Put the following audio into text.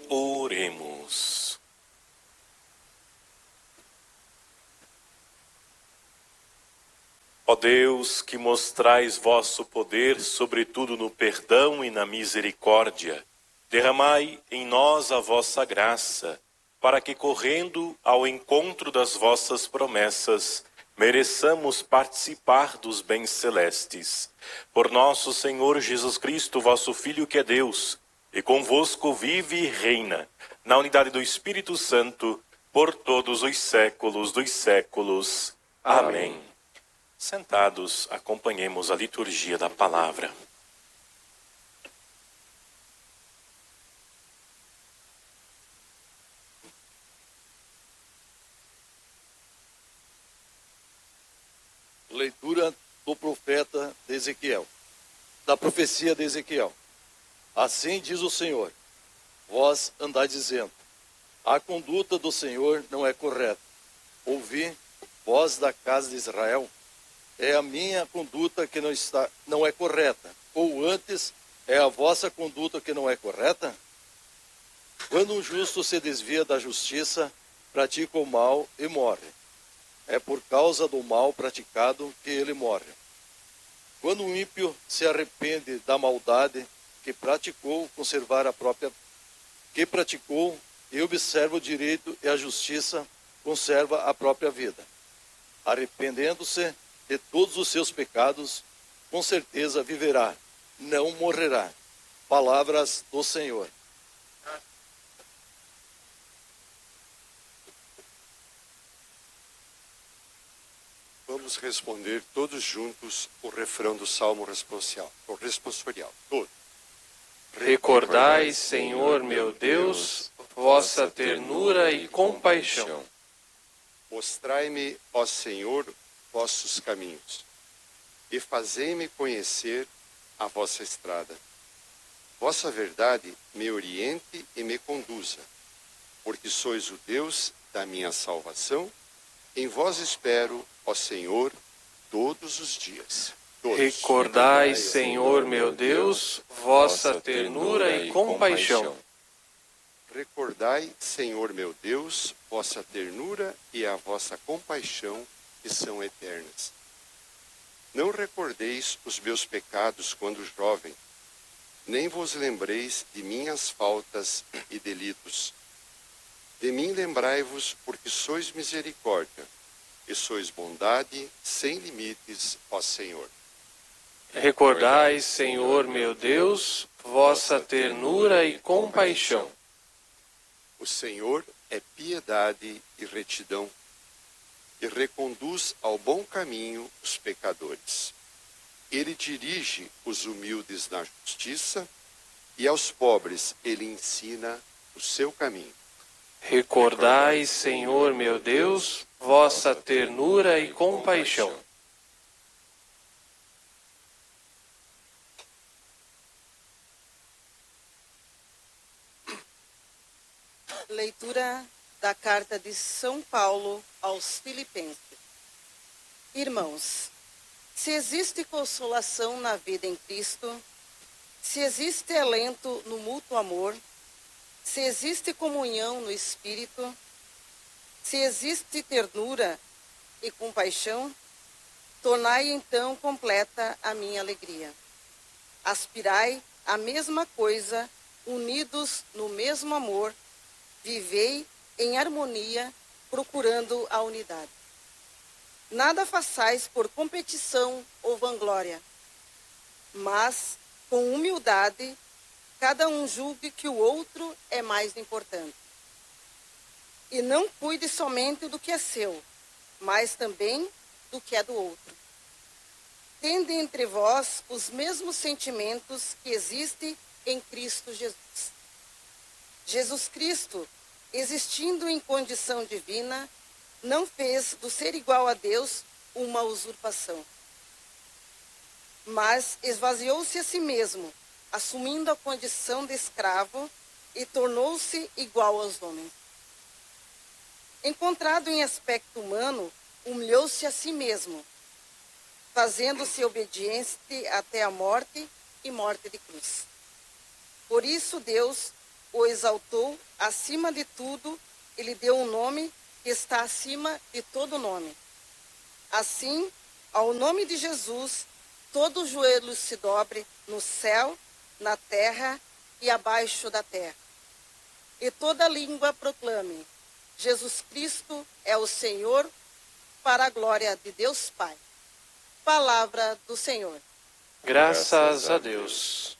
Oremos. Ó Deus, que mostrais vosso poder, sobretudo no perdão e na misericórdia, derramai em nós a vossa graça, para que, correndo ao encontro das vossas promessas, mereçamos participar dos bens celestes. Por nosso Senhor Jesus Cristo, vosso Filho, que é Deus, e convosco vive e reina, na unidade do Espírito Santo, por todos os séculos dos séculos. Amém. Sentados, acompanhemos a liturgia da palavra. Leitura do profeta de Ezequiel, da profecia de Ezequiel. Assim diz o Senhor: vós andai dizendo, a conduta do Senhor não é correta. Ouvi, vós da casa de Israel, é a minha conduta que não é correta, ou antes, é a vossa conduta que não é correta? Quando um justo se desvia da justiça, pratica o mal e morre. É por causa do mal praticado que ele morre. Quando o ímpio se arrepende da maldade que praticou e observa o direito e a justiça, conserva a própria vida. Arrependendo-se de todos os seus pecados, com certeza viverá, não morrerá. Palavras do Senhor. Vamos responder todos juntos o refrão do Salmo responsorial. Todos. Recordai, Senhor meu Deus, vossa ternura e compaixão. Mostrai-me, ó Senhor, vossos caminhos, e fazei-me conhecer a vossa estrada. Vossa verdade me oriente e me conduza, porque sois o Deus da minha salvação. Em vós espero, ó Senhor, todos os dias. Todos. Recordai, Senhor meu Deus, vossa ternura e compaixão. Recordai, Senhor meu Deus, vossa ternura e a vossa compaixão, que são eternas. Não recordeis os meus pecados quando jovem, nem vos lembreis de minhas faltas e delitos. De mim lembrai-vos, porque sois misericórdia, e sois bondade sem limites, ó Senhor. Recordai, Senhor meu Deus, vossa ternura e compaixão. O Senhor é piedade e retidão, e reconduz ao bom caminho os pecadores. Ele dirige os humildes na justiça, e aos pobres ele ensina o seu caminho. Recordai, Senhor meu Deus, vossa ternura e compaixão. Leitura da carta de São Paulo aos Filipenses. Irmãos, se existe consolação na vida em Cristo, se existe alento no mútuo amor, se existe comunhão no Espírito, se existe ternura e compaixão, tornai então completa a minha alegria. Aspirai à mesma coisa, unidos no mesmo amor, vivei em harmonia, procurando a unidade. Nada façais por competição ou vanglória, mas, com humildade, cada um julgue que o outro é mais importante. E não cuide somente do que é seu, mas também do que é do outro. Tende entre vós os mesmos sentimentos que existem em Cristo Jesus. Jesus Cristo, existindo em condição divina, não fez do ser igual a Deus uma usurpação, mas esvaziou-se a si mesmo, assumindo a condição de escravo, e tornou-se igual aos homens. Encontrado em aspecto humano, humilhou-se a si mesmo, fazendo-se obediente até a morte e morte de cruz. Por isso Deus o exaltou acima de tudo e lhe deu um nome que está acima de todo nome. Assim, ao nome de Jesus, todo o joelho se dobre no céu, na terra e abaixo da terra. E toda língua proclame: Jesus Cristo é o Senhor, para a glória de Deus Pai. Palavra do Senhor. Graças a Deus.